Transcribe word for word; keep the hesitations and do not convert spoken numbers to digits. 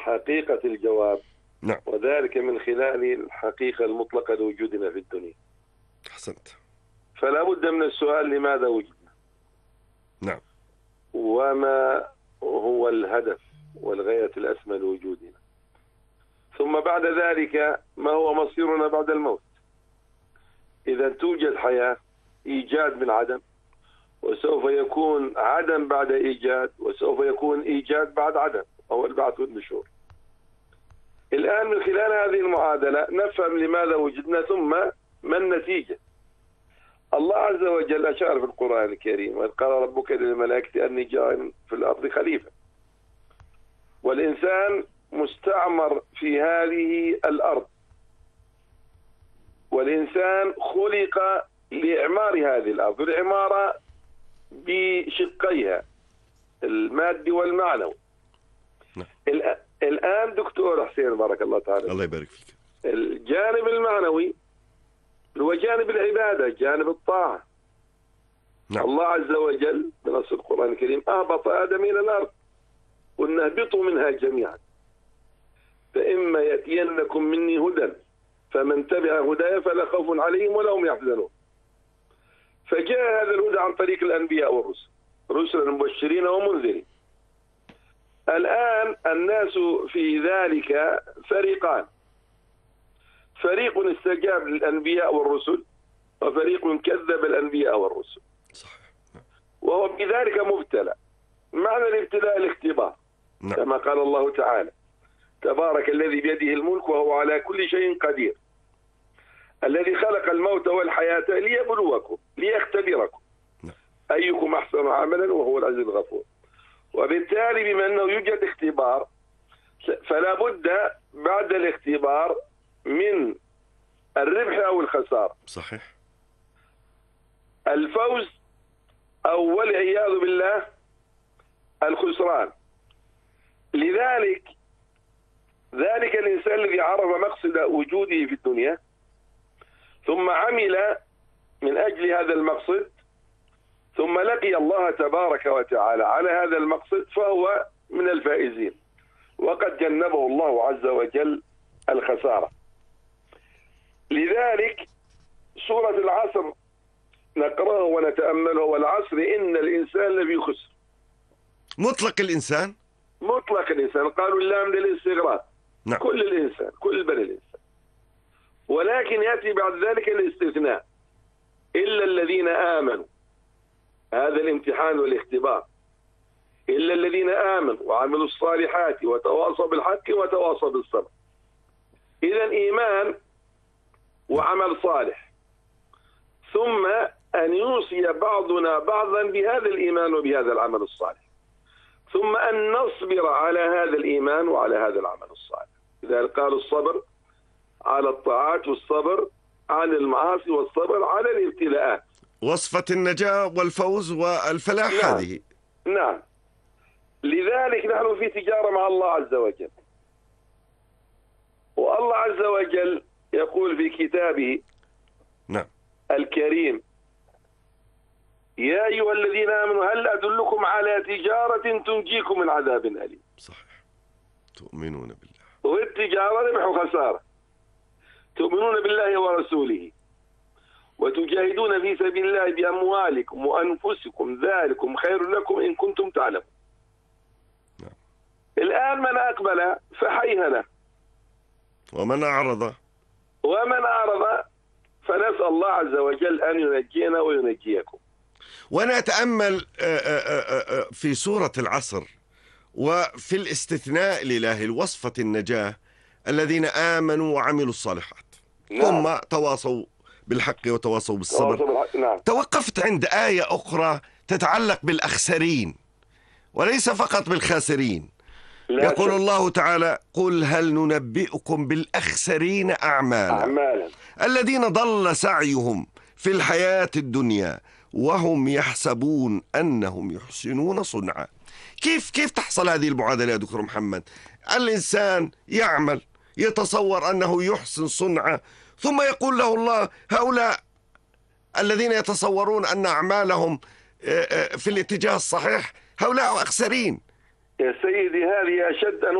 حقيقة الجواب. نعم. وذلك من خلال الحقيقة المطلقة لوجودنا في الدنيا. أحسنت. فلا بد من السؤال: لماذا وجدنا؟ نعم. وما هو الهدف والغاية الأسمى لوجودنا؟ ثم بعد ذلك ما هو مصيرنا بعد الموت؟ إذا توجد حياة، إيجاد من عدم، وسوف يكون عدم بعد إيجاد، وسوف يكون إيجاد بعد عدم، أو البعث والنشور. الآن من خلال هذه المعادلة نفهم لماذا وجدنا ثم ما النتيجة. الله عز وجل أشار في القرآن الكريم: وإذ قال ربك للملائكة أني جاعل في الأرض خليفة. والإنسان مستعمر في هذه الأرض، والإنسان خلق لإعمار هذه الأرض، العمارة بشقيها المادي والمعنوي. نعم. الآن دكتور حسين بارك الله تعالى، الله يبارك فيك، الجانب المعنوي هو جانب العبادة، جانب الطاعة. نعم. الله عز وجل بنص القرآن الكريم: أهبط آدم إلى الأرض قلنا اهبطوا منها جميعا فإما يأتينكم مني هدى فمن تبع هدايا فلا خوف عليهم ولا هم يحزنون. فجاء هذا الهدى عن طريق الأنبياء والرسل، رسلا مبشرين ومنذرين. الآن الناس في ذلك فريقان: فريق استجاب للأنبياء والرسل، وفريق كذب الأنبياء والرسل. صحيح. وهو بذلك مبتلى. معنى الابتلاء الاختبار. نعم. كما قال الله تعالى: تبارك الذي بيده الملك وهو على كل شيء قدير، الذي خلق الموت والحياة ليبلوكم ليختبركم نعم. أيكم أحسن عملا وهو العزيز الغفور. وبالتالي بما أنه يوجد اختبار، فلا بد بعد الاختبار من الربح أو الخسارة. صحيح. الفوز أو والعياذ بالله الخسران. لذلك ذلك الإنسان الذي عرف مقصد وجوده في الدنيا ثم عمل من أجل هذا المقصد ثم لقي الله تبارك وتعالى على هذا المقصد فهو من الفائزين، وقد جنبه الله عز وجل الخسارة. لذلك سورة العصر نقرأه ونتأمله: والعصر إن الإنسان لفي خسر. مطلق الإنسان؟ مطلق الإنسان، قالوا اللام للاستغراق. نعم. كل الإنسان، كل بني الإنسان. ولكن يأتي بعد ذلك الاستثناء: إلا الذين آمنوا. هذا الامتحان والاختبار. إلا الذين آمنوا وعملوا الصالحات وتواصوا بالحق وتواصوا بالصبر. إذا إيمان وعمل صالح، ثم أن يوصي بعضنا بعضا بهذا الإيمان وبهذا العمل الصالح، ثم أن نصبر على هذا الإيمان وعلى هذا العمل الصالح. إذا قالوا الصبر على الطاعات والصبر عن المعاصي والصبر على الابتلاءات. وصفة النجاة والفوز والفلاح. نعم. هذه. نعم. لذلك نحن في تجارة مع الله عز وجل، والله عز وجل يقول في كتابه نعم. الكريم: يا أيها الذين آمنوا هل أدلكم على تجارة تنجيكم من عذاب أليم. صحيح. تؤمنون بالله. والتجارة ربح وخسارة. تؤمنون بالله ورسوله وتجاهدون في سبيل الله بأموالكم وأنفسكم ذلكم خير لكم إن كنتم تعلمون. نعم. الآن من أقبل فحيهنا، ومن أعرض ومن أعرض فنسأل الله عز وجل أن ينجينا وينجيكم. وأنا أتأمل في سورة العصر وفي الاستثناء الإلهي الوصفة النجاة: الذين آمنوا وعملوا الصالحات. نعم. ثم تواصوا بالحق وتواصوا بالصبر. نعم. توقفت عند آية أخرى تتعلق بالأخسرين وليس فقط بالخاسرين. يقول شك. الله تعالى: قل هل ننبئكم بالأخسرين أعمالا, أعمالا الذين ضل سعيهم في الحياة الدنيا وهم يحسبون أنهم يحسنون صنعا. كيف كيف تحصل هذه المعادلة يا دكتور محمد؟ الإنسان يعمل يتصور أنه يحسن صنعا، ثم يقول له الله: هؤلاء الذين يتصورون أن أعمالهم في الاتجاه الصحيح هؤلاء أخسرين. يا سيدي هذه أشد